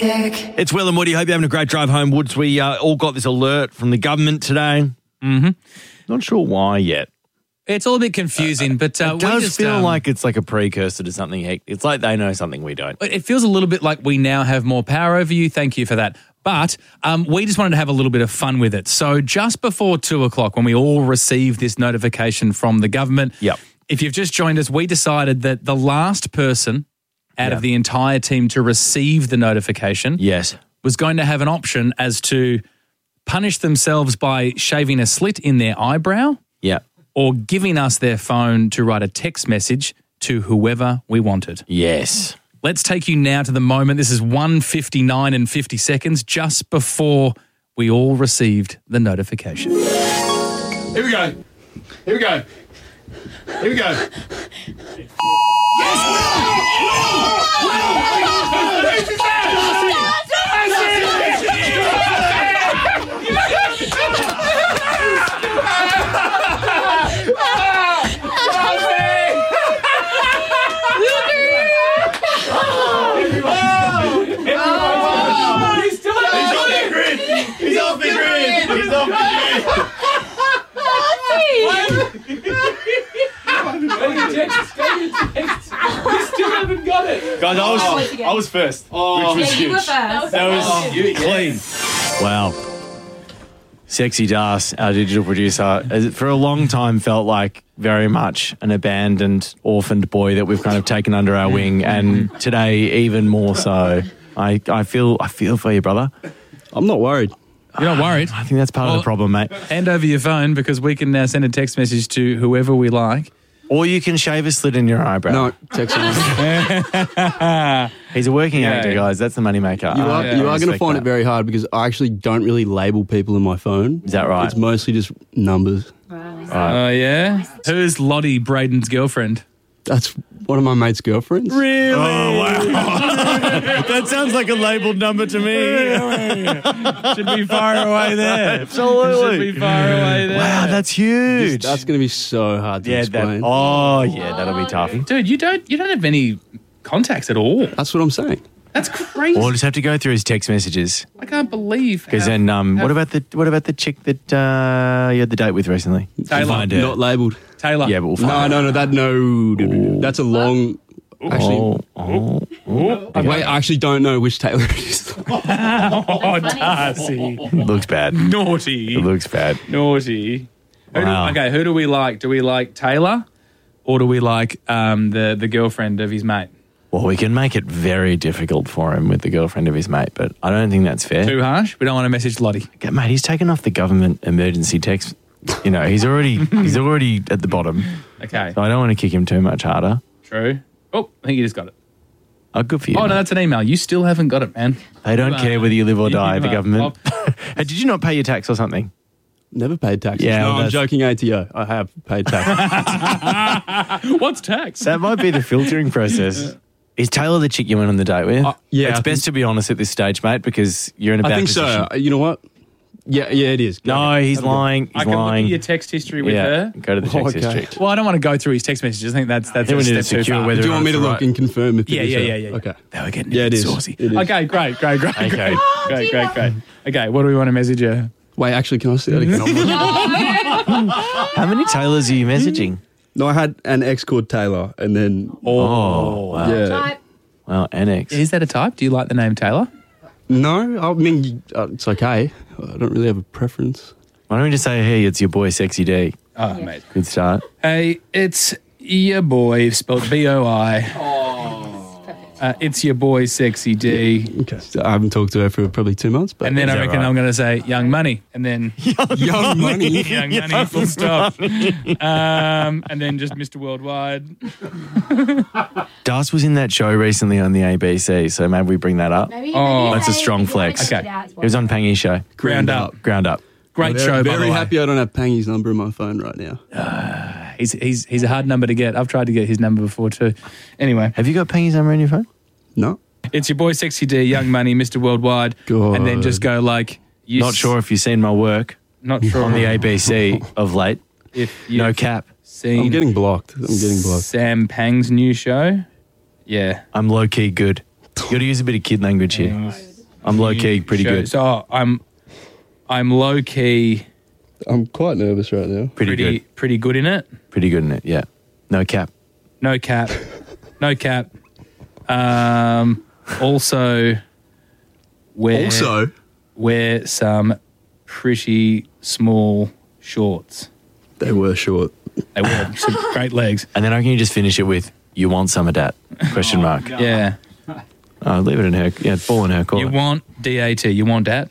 It's Will and Woody. Hope you're having a great drive home, Woods. We all got this alert from the government today. Mm-hmm. Not sure why yet. It's all a bit confusing, but it does feel like it's like a precursor to something. It's like they know something we don't. It feels a little bit like we now have more power over you. Thank you for that. But we just wanted to have a little bit of fun with it. So just before 2 o'clock, when we all received this notification from the government, if you've just joined us, we decided that the last person out of the entire team to receive the notification was going to have an option as to punish themselves by shaving a slit in their eyebrow or giving us their phone to write a text message to whoever we wanted. Yes. Let's take you now to the moment. This is 1:59 and 50 seconds, just before we all received the notification. Here we go. Here we go. Here we go. He's off the grid. He's off the grid. You still haven't got it. Guys, I was first, which was huge. You were first. That was clean. Wow. Sexy Das, our digital producer, for a long time felt like very much an abandoned, orphaned boy that we've kind of taken under our wing, and today even more so. I feel for you, brother. I'm not worried. You're not worried? I think that's part of the problem, mate. Hand over your phone because we can now send a text message to whoever we like. Or you can shave a slit in your eyebrow. No, text him. He's a working actor, guys. That's the moneymaker. You are going to find it very hard because I actually don't really label people in my phone. Is that right? It's mostly just numbers. Oh, yeah? Who's Lottie, Braden's girlfriend? That's one of my mate's girlfriends. Really? Oh, wow. That sounds like a labelled number to me. Should be far away there. Absolutely. Should be far away there. Wow, that's huge. That's going to be so hard to explain. That'll be tough. Dude, you don't have any contacts at all. That's what I'm saying. That's crazy. We'll just have to go through his text messages. I can't believe. Because then, what about the chick that you had the date with recently? Taylor. Not labelled. Taylor. Yeah, but we'll find out. No. That's a long. Actually, wait. I actually don't know which Taylor it is. Oh, Darcy. Looks bad. Naughty. It looks bad. Naughty. Wow. Who do we like? Do we like Taylor or do we like the girlfriend of his mate? Well, we can make it very difficult for him with the girlfriend of his mate, but I don't think that's fair. Too harsh? We don't want to message Lottie. Okay, mate, he's taken off the government emergency text. You know, he's already at the bottom. Okay. So I don't want to kick him too much harder. True. Oh, I think you just got it. Oh, good for you. Oh, no, that's an email. You still haven't got it, man. They don't care whether you live or die, the government. Oh. Hey, did you not pay your tax or something? Never paid taxes. Yeah, no, I'm joking, ATO. I have paid tax. What's tax? That might be the filtering process. Is Taylor the chick you went on the date with? Yeah. It's best to be honest at this stage, mate, because you're in a bad position. I think so. You know what? Yeah, it is. No, he's lying. He's I can lying. look at your text history with her. Go to the text history. Well, I don't want to go through his text messages. I think that's we need to step too secure far. whether Do you want me to look and confirm if it is? Yeah. Okay. They were getting Yeah, it is. saucy. It is. Okay, great. Okay. Great. Okay, what do we want to message her? Wait, actually, can I see that again? How many Taylors are you messaging? No, I had an ex called Taylor, and then Oh, wow. yeah. Well, NX. Is that a type? Do you like the name Taylor? No, I mean it's okay. I don't really have a preference. Why don't we just say, hey, it's your boy, Sexy D. Oh, mate. Good start. Hey, it's your boy, spelled B-O-I. It's your boy, Sexy D. Okay, so I haven't talked to her for probably 2 months, but And then I reckon I'm going to say Young Money, and then Young Money. Young Money, full stop. And then just Mr. Worldwide. Das was in that show recently on the ABC, so maybe we bring that up. Maybe That's a strong flex. Okay. It was on Pangy's show. Ground Up. Ground Up. Great show, by the Very way. happy I don't have Pangy's number in my phone right now. He's a hard number to get. I've tried to get his number before too. Anyway, Have you got Pangy's number on your phone? No. it's your boy Sexy D, Young Money, Mr. Worldwide, God. and then just go like. Not sure if you've seen my work Not sure on the ABC of late. if you've No cap. seen I'm getting blocked. Sam Pang's new show. Yeah. I'm low-key good. You got to use a bit of kid language here. I'm low key pretty good. So I'm low key I'm quite nervous right now. pretty good in it. Pretty good in it, yeah. No cap. No cap. No cap. Also wear some pretty small shorts. They were short. They were some great legs. And then I can you just finish it with, you want some of that? Question mark. Yeah. Leave it in her. Yeah, ball in her court. You want DAT. You want that?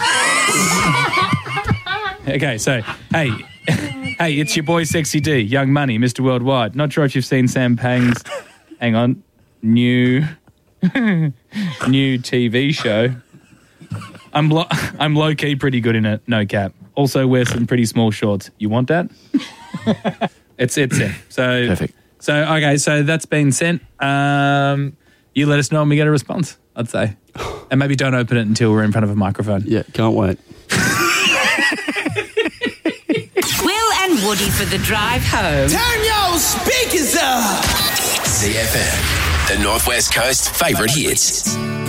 Okay, so, hey, it's your boy Sexy D, Young Money, Mr. Worldwide. Not sure if you've seen Sam Pang's, hang on, new TV show. I'm low-key pretty good in it, no cap. Also wear some pretty small shorts. You want that? It's it. So Perfect. So, okay, so that's been sent. You let us know when we get a response, I'd say. And maybe don't open it until we're in front of a microphone. Yeah, can't wait. Will and Woody for the drive home. Turn your speakers up. ZFM, the Northwest Coast favourite hits.